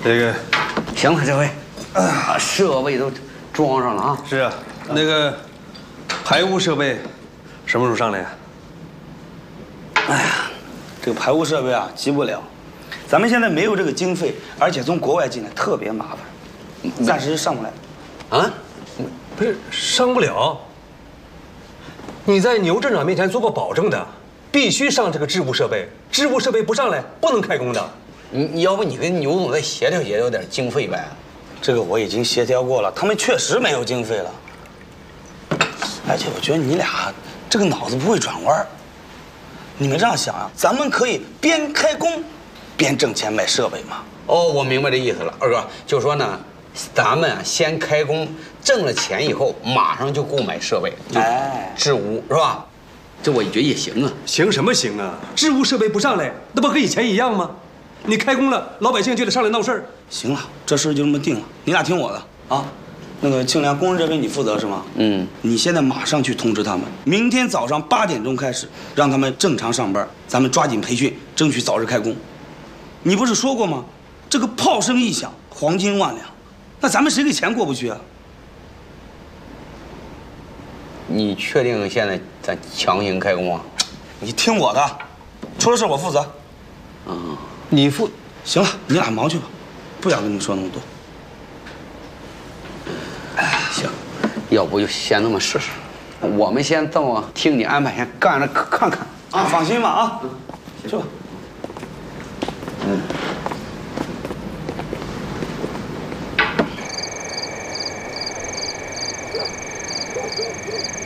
这个行了，这回设备都装上了啊。 是啊，那个排污设备什么时候上来呀？ 哎呀，这个排污设备啊，急不了。咱们现在没有这个经费，而且从国外进来特别麻烦，暂时上不来。 啊？不是上不了。你在牛镇长面前做过保证的，必须上这个置物设备，置物设备不上来不能开工的。 你要不你跟牛总再协调协调点经费呗？ 这个我已经协调过了，他们确实没有经费了。而且我觉得你俩这个脑子不会转弯。你们这样想啊，咱们可以边开工边挣钱买设备嘛。 哦，我明白这意思了，二哥，就说呢，咱们啊先开工，挣了钱以后，马上就购买设备，就置物是吧？这我觉得也行啊。 行什么行啊？置物设备不上来，那不和以前一样吗？你开工了，老百姓就得上来闹事儿。 行了，这事就这么定了，你俩听我的啊。那个庆良工人这边你负责是吗？ 嗯， 你现在马上去通知他们，明天早上8点钟开始，让他们正常上班，咱们抓紧培训，争取早日开工。你不是说过吗？这个炮声一响，黄金万两，那咱们谁给钱过不去啊？ 你确定现在咱强行开工啊？ 你听我的，出了事我负责。 你负行了，你俩忙去吧，不想跟你们说那么多。 行，要不就先那么试试。我们先这么听你安排，先干着看看啊，放心吧啊，去吧。